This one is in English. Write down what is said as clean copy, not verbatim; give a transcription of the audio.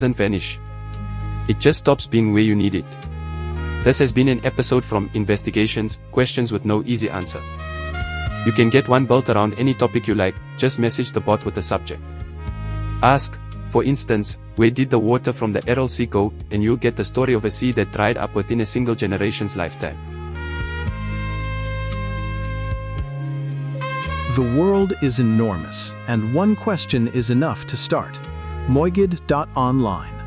doesn't vanish. It just stops being where you need it. This has been an episode from Investigations, Questions with No Easy Answer. You can get one built around any topic you like, just message the bot with the subject. Ask, for instance, where did the water from the Aral Sea go, and you'll get the story of a sea that dried up within a single generation's lifetime. The world is enormous, and one question is enough to start. Moigid.online